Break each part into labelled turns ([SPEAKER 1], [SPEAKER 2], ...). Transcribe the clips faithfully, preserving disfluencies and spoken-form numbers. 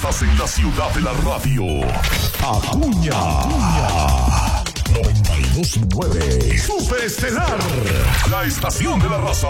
[SPEAKER 1] Estás en la ciudad de la radio. Acuña. Acuña. noventa y dos punto nueve. Super Estelar. La estación de la raza.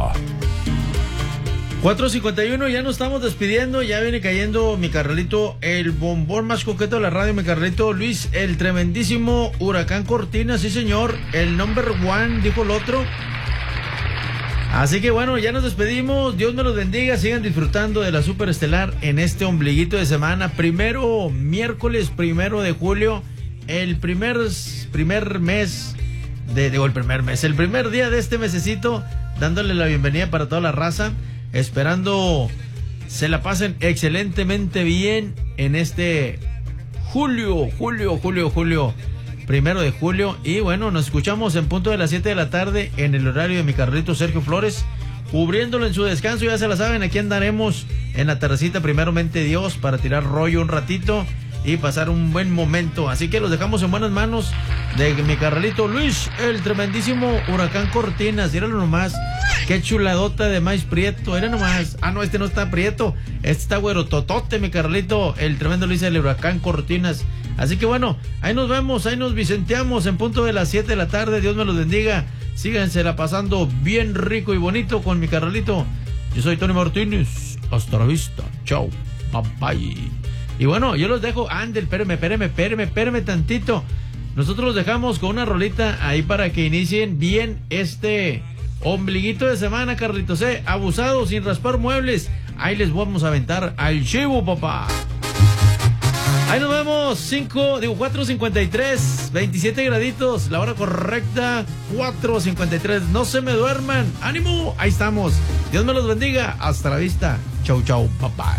[SPEAKER 2] cuatro cincuenta y uno, ya nos estamos despidiendo. Ya viene cayendo mi carnalito, el bombón más coqueto de la radio, mi carnalito Luis, el tremendísimo Huracán Cortina. Sí, señor. El number one, dijo el otro. Así que bueno, ya nos despedimos. Dios me los bendiga. Sigan disfrutando de la Super Estelar en este ombliguito de semana. Primero, miércoles primero de julio. El primer, primer mes de, digo, el primer mes, el primer día de este mesecito, dándole la bienvenida para toda la raza. Esperando se la pasen excelentemente bien en este julio, julio, julio, julio. Primero de julio. Y bueno, nos escuchamos en punto de las siete de la tarde en el horario de mi carnalito Sergio Flores, cubriéndolo en su descanso. Ya se la saben, aquí andaremos en la terracita, primeramente Dios, para tirar rollo un ratito y pasar un buen momento. Así que los dejamos en buenas manos de mi carnalito Luis, el tremendísimo Huracán Cortinas. Míralo nomás, qué chuladota de maíz prieto. Era nomás, ah no, este no está prieto, este está güero totote, mi carnalito, el tremendo Luis, el Huracán Cortinas. Así que bueno, ahí nos vemos, ahí nos vicenteamos en punto de las siete de la tarde. Dios me los bendiga. Síganse la pasando bien rico y bonito con mi carnalito. Yo soy Tony Martínez. Hasta la vista. Chao. Bye bye. Y bueno, yo los dejo. Ándel, espérame, espérame, espérame, espérame tantito. Nosotros los dejamos con una rolita ahí para que inicien bien este ombliguito de semana, Carlitos. Eh, abusados, sin raspar muebles. Ahí les vamos a aventar al chivo, papá. Ahí nos vemos, cinco, digo cuatro cincuenta y tres, veintisiete graditos, la hora correcta, cuatro cincuenta y tres, no se me duerman, ánimo, ahí estamos, Dios me los bendiga, hasta la vista, chau chau, bye bye.